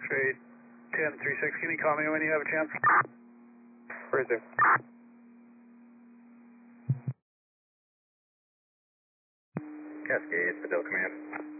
Trade 1036, can you call me when you have a chance? Right there. Cascade, Padilla Command.